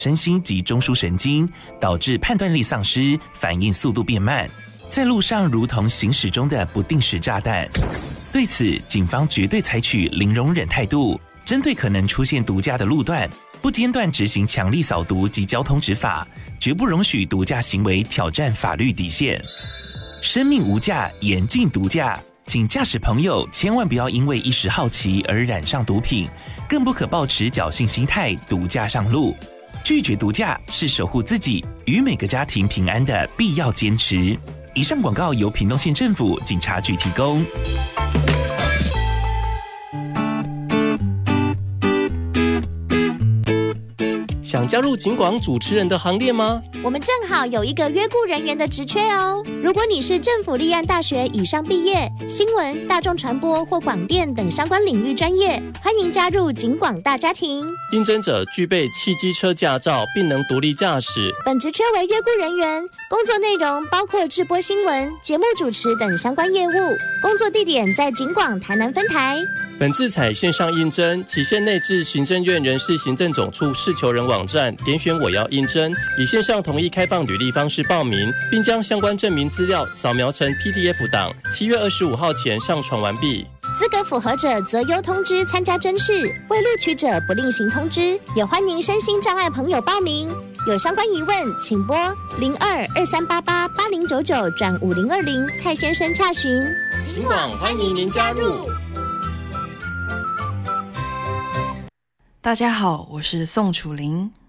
身心及中枢神经，导致判断力丧失，反应速度变慢，在路上如同行驶中的不定时炸弹。对此，警方绝对采取零容忍态度，针对可能出现毒驾的路段，不间断执行强力扫毒及交通执法，绝不容许毒驾行为挑战法律底线。生命无价，严禁毒驾，请驾驶朋友千万不要因为一时好奇而染上毒品，更不可抱持侥幸心态毒驾上路。拒绝毒驾是守护自己与每个家庭平安的必要坚持。以上广告由屏东县政府警察局提供。 想加入警广主持人的行列吗？ 我们正好有一个约雇人员的职缺哦。如果你是政府立案大学以上毕业，新闻、大众传播或广电等相关领域专业，欢迎加入警广大家庭。 应征者具备汽机车驾照，并能独立驾驶。 本职缺为约雇人员，工作内容包括制播新闻、节目主持等相关业务。工作地点在警广台南分台。 本次采线上应征，期限内至行政院人事行政总处事求人网站点选我要应征，以线上同意开放履历方式报名，并将相关证明资料扫描成 PDF 档，7月25号前上传完毕。 资格符合者择优通知参加甄试，未录取者不另行通知。也欢迎身心障碍朋友报名。有相关疑问，请拨0223888099转5020蔡先生洽询。 警广欢迎您加入。 大家好，我是宋楚玲。